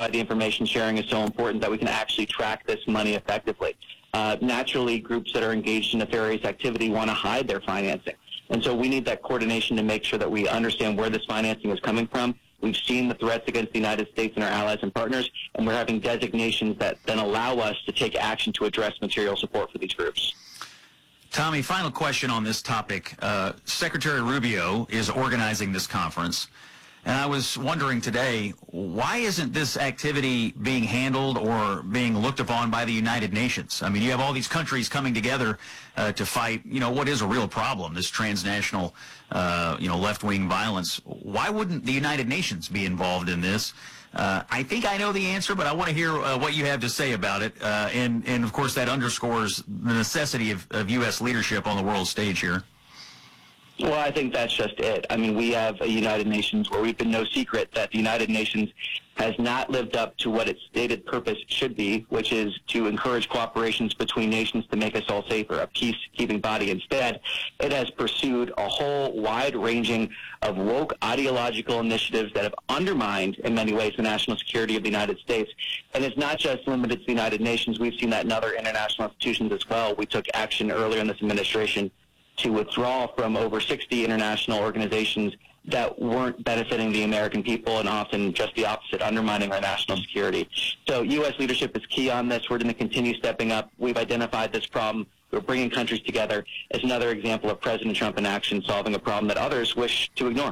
why the information sharing is so important, that we can actually track this money effectively. Naturally, groups that are engaged in nefarious activity want to hide their financing. And so we need that coordination to make sure that we understand where this financing is coming from. We've seen the threats against the United States and our allies and partners, and we're having designations that then allow us to take action to address material support for these groups. Tommy, final question on this topic. Secretary Rubio is organizing this conference, and I was wondering today, why isn't this activity being handled or being looked upon by the United Nations? I mean, you have all these countries coming together to fight, what is a real problem, this transnational, left-wing violence. Why wouldn't the United Nations be involved in this? I think I know the answer, but I want to hear what you have to say about it. And of course, that underscores the necessity of U.S. leadership on the world stage here. Well, I think that's just it. I mean, we have a United Nations where we've been no secret that the United Nations has not lived up to what its stated purpose should be, which is to encourage cooperations between nations to make us all safer, a peacekeeping body. Instead, it has pursued a whole wide-ranging of woke ideological initiatives that have undermined, in many ways, the national security of the United States. And it's not just limited to the United Nations. We've seen that in other international institutions as well. We took action earlier in this administration to withdraw from over 60 international organizations that weren't benefiting the American people, and often just the opposite, undermining our national security. So U.S. leadership is key on this. We're going to continue stepping up. We've identified this problem. We're bringing countries together as another example of President Trump in action, solving a problem that others wish to ignore.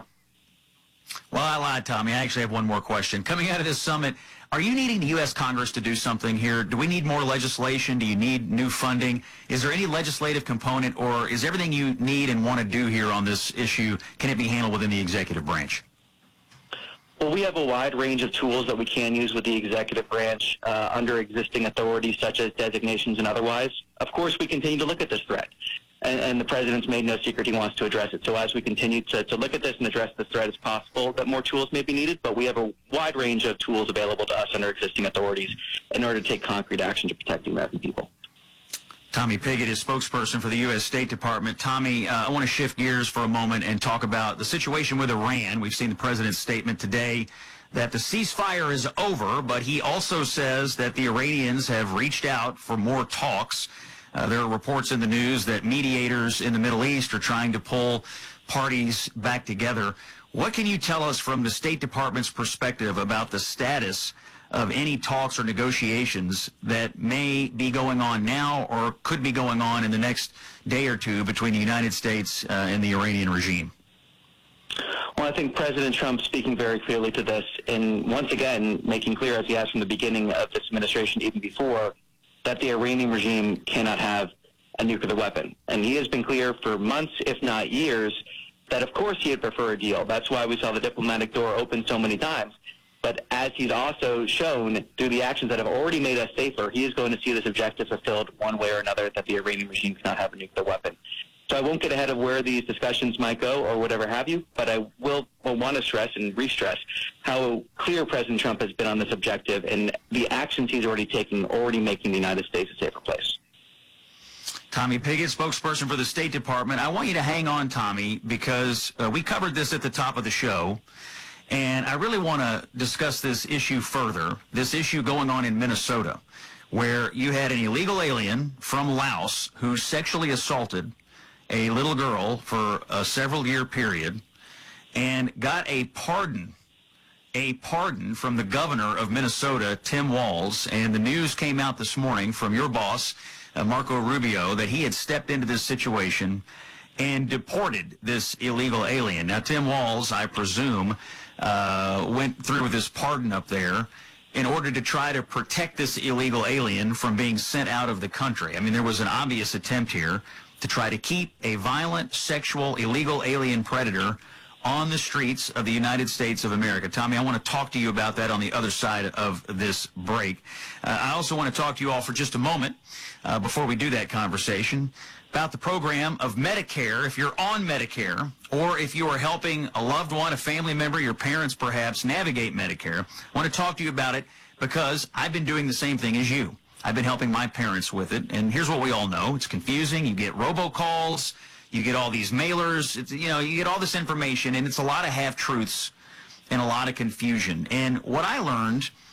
Well, I lied, Tommy. I actually have one more question. Coming out of this summit, are you needing the U.S. Congress to do something here? Do we need more legislation? Do you need new funding? Is there any legislative component, or is everything you need and want to do here on this issue, can it be handled within the executive branch? Well, we have a wide range of tools that we can use with the executive branch under existing authorities, such as designations and otherwise. Of course, we continue to look at this threat. And the president's made no secret he wants to address it. So as we continue to look at this and address this threat, it's possible that more tools may be needed, but we have a wide range of tools available to us under existing authorities in order to take concrete action to protect the American people. Tommy Pigott is spokesperson for the U.S. State Department. Tommy, I want to shift gears for a moment and talk about the situation with Iran. We've seen the president's statement today that the ceasefire is over, but he also says that the Iranians have reached out for more talks. There are reports in the news that mediators in the Middle East are trying to pull parties back together. What can you tell us from the State Department's perspective about the status of any talks or negotiations that may be going on now or could be going on in the next day or two between the United States and the Iranian regime? Well, I think President Trump speaking very clearly to this, and once again making clear, as he has from the beginning of this administration, even before, that the Iranian regime cannot have a nuclear weapon. And he has been clear for months, if not years, that of course he'd prefer a deal. That's why we saw the diplomatic door open so many times. But as he's also shown through the actions that have already made us safer, he is going to see this objective fulfilled one way or another, that the Iranian regime cannot have a nuclear weapon. So I won't get ahead of where these discussions might go or whatever have you, but I will want to stress and re-stress how clear President Trump has been on this objective and the actions he's already taken, already making the United States a safer place. Tommy Pigott, spokesperson for the State Department. I want you to hang on, Tommy, because we covered this at the top of the show, and I really want to discuss this issue further, this issue going on in Minnesota, where you had an illegal alien from Laos who sexually assaulted a little girl for a several-year period and got a pardon from the governor of Minnesota, Tim Walz. And the news came out this morning from your boss, Marco Rubio, that he had stepped into this situation and deported this illegal alien. Now, Tim Walz, I presume, went through with this pardon up there in order to try to protect this illegal alien from being sent out of the country. I mean, there was an obvious attempt here to try to keep a violent, sexual, illegal alien predator on the streets of the United States of America. Tommy, I want to talk to you about that on the other side of this break. I also want to talk to you all for just a moment before we do that conversation about the program of Medicare. If you're on Medicare, or if you are helping a loved one, a family member, your parents perhaps, navigate Medicare, I want to talk to you about it because I've been doing the same thing as you. I've been helping my parents with it, and here's what we all know. It's confusing. You get robocalls. You get all these mailers. It's, you get all this information, and it's a lot of half-truths and a lot of confusion. And what I learned